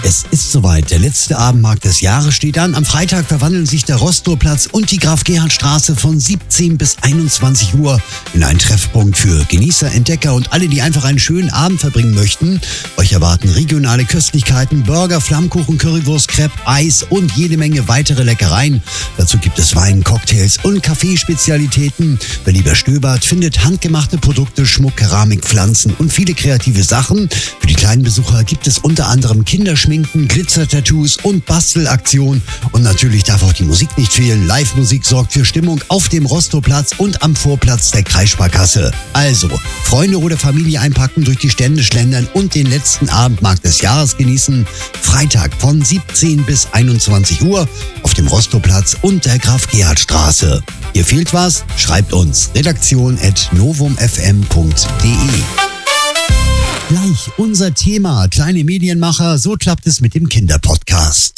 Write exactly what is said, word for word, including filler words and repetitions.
Es ist soweit. Der letzte Abendmarkt des Jahres steht an. Am Freitag verwandeln sich der Rostowplatz und die Graf-Gerhardt-Straße von siebzehn bis einundzwanzig Uhr in einen Treffpunkt für Genießer, Entdecker und alle, die einfach einen schönen Abend verbringen möchten. Euch erwarten regionale Köstlichkeiten, Burger, Flammkuchen, Currywurst, Crepe, Eis und jede Menge weitere Leckereien. Dazu gibt es Wein, Cocktails und Kaffeespezialitäten. Wer lieber stöbert, findet handgemachte Produkte, Schmuck, Keramik, Pflanzen und viele kreative Sachen. Für die kleinen Besucher gibt es unter anderem Kinderschminken, Glitzer-Tattoos und Bastelaktionen. Und natürlich darf auch die Musik nicht fehlen. Live-Musik sorgt für Stimmung auf dem Rostowplatz und am Vorplatz der Kreissparkasse. Also, Freunde oder Familie einpacken, durch die Stände schlendern und den letzten Abendmarkt des Jahres genießen. Freitag von siebzehn bis einundzwanzig Uhr auf dem Rostowplatz und der Graf-Gerhardt-Straße. Hier fehlt was? Schreibt uns redaktion at novum f m punkt d e. Gleich unser Thema, kleine Medienmacher, so klappt es mit dem Kinderpodcast.